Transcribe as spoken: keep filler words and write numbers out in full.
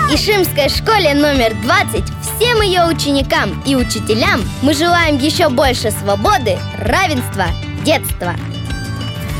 Ишимской школе номер двадцать, всем ее ученикам и учителям мы желаем еще больше свободы, равенства, детства.